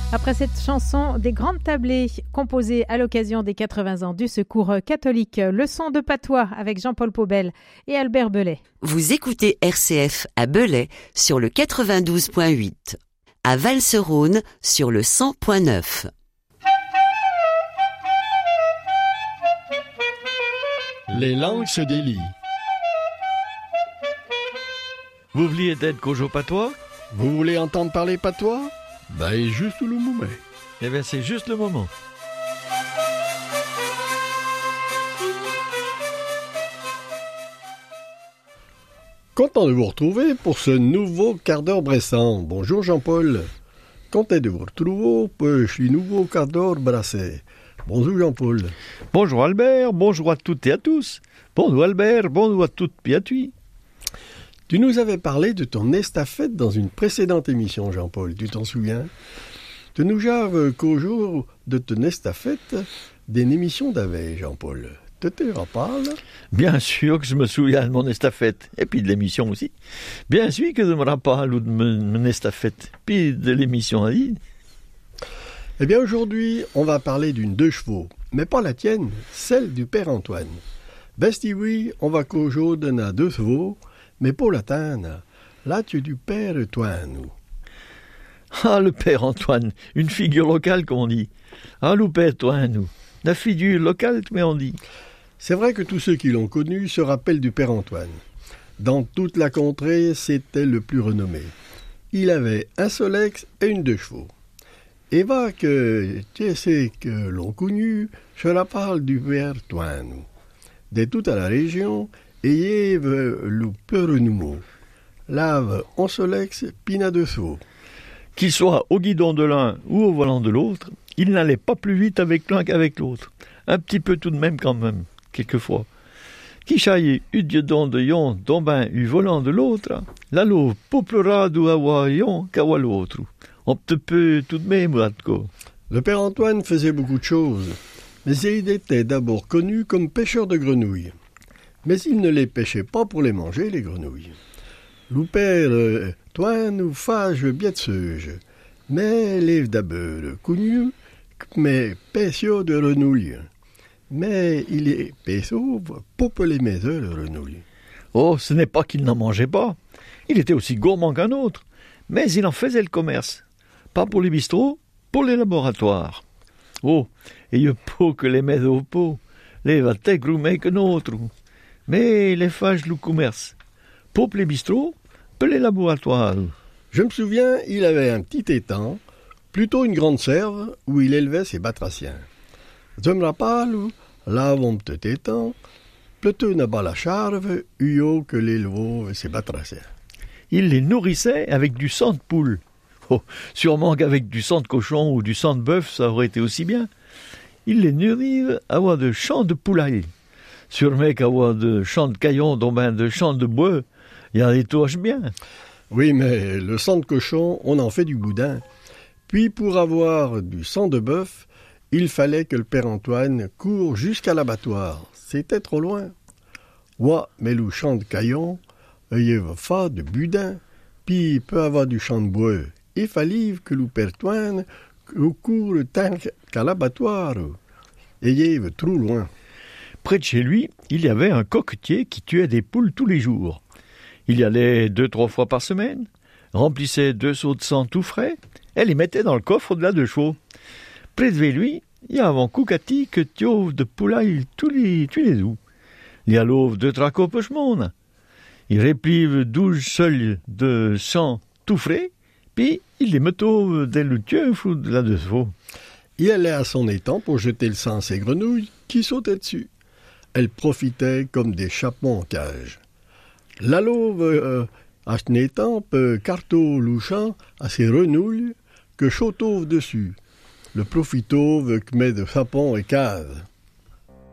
Après cette chanson des grandes tablées composée à l'occasion des 80 ans du Secours catholique, leçon de patois avec Jean-Paul Paubel et Albert Belay. Vous écoutez RCF à Belay sur le 92.8, à Valserone sur le 100.9. Les langues se délient. Vous vouliez être Kojo patois? Vous voulez entendre parler patois? Ben, juste le moment. Eh bien, c'est juste le moment. Content de vous retrouver pour ce nouveau quart d'heure bressant. Bonjour Jean-Paul. Content de vous retrouver pour ce nouveau quart d'heure brassé. Bonjour Jean-Paul. Bonjour Albert, bonjour à toutes et à tous. Bonjour Albert, bonjour à toutes et à tous. Tu nous avais parlé de ton estafette dans une précédente émission, Jean-Paul. Tu t'en souviens? Tu nous javes qu'au jour de ton estafette d'une émission d'avant, Jean-Paul. Tu te rappelles? Bien sûr que je me souviens de mon estafette, et puis de l'émission aussi. Bien sûr que je me rappelle de mon estafette, puis de l'émission aussi. Eh bien, aujourd'hui, on va parler d'une 2 chevaux, mais pas la tienne, celle du père Antoine. Besti oui, on va qu'au jour de na 2 chevaux, mais pour l'atteindre, là tu es du père Antoine. Ah, le père Antoine, une figure locale, comme on dit. Ah, le père Antoine, la figure locale, mais on dit. C'est vrai que tous ceux qui l'ont connu se rappellent du père Antoine. Dans toute la contrée, c'était le plus renommé. Il avait un solex et une 2 chevaux. Et va que tu sais que l'on connu, je la parle du père Antoine. De toute la région, ayez le peu renouveau. Lave en solex, pina de saut. Qu'il soit au guidon de l'un ou au volant de l'autre, il n'allait pas plus vite avec l'un qu'avec l'autre. Un petit peu tout de même quand même, quelquefois. Qui chaille eu guidon de yon, dont ben eu volant de l'autre, la louve pouplera d'où avoir yon qu'avoir l'autre. On te peut tout de même, Radko. Le père Antoine faisait beaucoup de choses, mais il était d'abord connu comme pêcheur de grenouilles. Mais il ne les pêchait pas pour les manger, les grenouilles. Le père Antoine ou fage bien de seuge, mais l'ève d'abord connu, mais pêcheur de renouilles. Mais il est pêcheur pour les maisons de renouilles. Oh, ce n'est pas qu'il n'en mangeait pas. Il était aussi gourmand qu'un autre, mais il en faisait le commerce. Pas pour les bistrots, pour les laboratoires. Oh, et il faut que les maisons au pot, les va t'égroumer que notre. Mais les fages le commerce. Pour les bistrots, pour les laboratoires. Je me souviens, il avait un petit étang, plutôt une grande serve, où il élevait ses batraciens. Je me rappelle, là, mon petit étang, plutôt n'a pas la charve, où que l'élevait ses batraciens. Il les nourrissait avec du sang de poule. Oh, sûrement qu'avec du sang de cochon ou du sang de bœuf, ça aurait été aussi bien. Il les nourrit à avoir de champs de poulailler. Sûrement qu'avoir de champs de caillons, dont ben de champs de bois, il y en a des touches bien. Oui, mais le sang de cochon, on en fait du boudin. Puis pour avoir du sang de bœuf, il fallait que le père Antoine court jusqu'à l'abattoir. C'était trop loin. Ouais, mais le champ de caillons, il y a fait de boudin, puis il peut avoir du champ de bois. Il fallait que le père Antoine court tant qu'à l'abattoir. Et il y a trop loin. Près de chez lui, il y avait un coquetier qui tuait des poules tous les jours. Il y allait 2-3 fois par semaine, remplissait 2 seaux de sang tout frais, et les mettait dans le coffre de la 2 chevaux. Près de lui, il y avait un coucati que tuait de poulaille tous les jours. Il y a l'ouvre de tracopechemone. Il réplive 12 seuls de sang tout frais, puis il les mettait dans le tueuf de la 2 chevaux. Il allait à son étang pour jeter le sang à ses grenouilles qui sautaient dessus. Elles profitaient comme des chapements en cage. La louve, à son étang, peut carto louchant à ses renouilles que chautauve dessus. Le profitauve que met de sapon et case.